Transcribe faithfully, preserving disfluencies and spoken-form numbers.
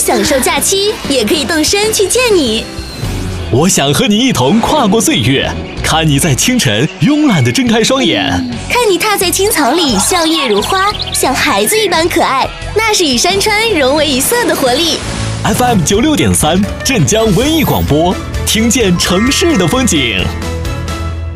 享受假期，也可以动身去见你。 我想和你一同跨过岁月，看你在清晨慵懒地睁开双眼， 看你踏在青草里笑靥如花，像孩子一般可爱，那是与山川融为一色的活力。 F M 九六点三，镇江文艺广播，听见城市的风景。